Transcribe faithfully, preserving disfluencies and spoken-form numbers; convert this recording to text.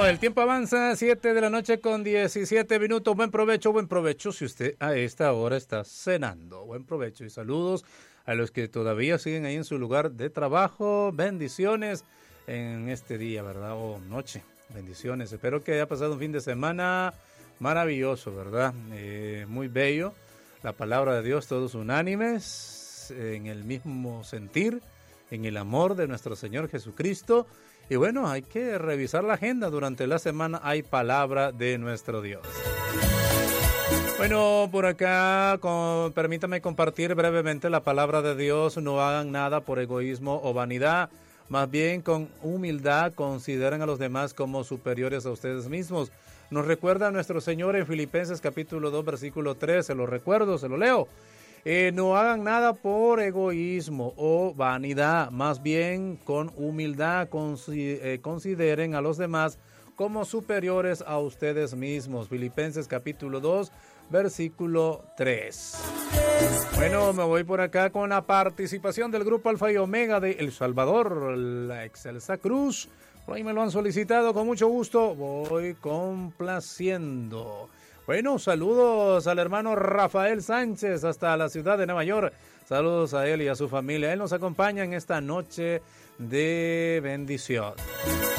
el tiempo avanza, siete de la noche con diecisiete minutos. Buen provecho, buen provecho si usted a esta hora está cenando. Buen provecho y saludos a los que todavía siguen ahí en su lugar de trabajo. Bendiciones en este día, ¿verdad? O noche. Bendiciones. Espero que haya pasado un fin de semana maravilloso, ¿verdad? Eh, muy bello. La palabra de Dios, todos unánimes, en el mismo sentir, en el amor de nuestro Señor Jesucristo. Y bueno, hay que revisar la agenda. Durante la semana hay palabra de nuestro Dios. Bueno, por acá, con, permítame compartir brevemente la palabra de Dios. No hagan nada por egoísmo o vanidad. Más bien, con humildad, consideren a los demás como superiores a ustedes mismos. Nos recuerda nuestro Señor en Filipenses capítulo dos, versículo tres. Se lo recuerdo, se lo leo. Eh, no hagan nada por egoísmo o vanidad, más bien con humildad consi- eh, consideren a los demás como superiores a ustedes mismos. Filipenses capítulo dos, versículo tres. Bueno, me voy por acá con la participación del grupo Alfa y Omega de El Salvador, la Excelsa Cruz. Por ahí me lo han solicitado, con mucho gusto voy complaciendo. Bueno, saludos al hermano Rafael Sánchez hasta la ciudad de Nueva York. Saludos a él y a su familia. Él nos acompaña en esta noche de bendición.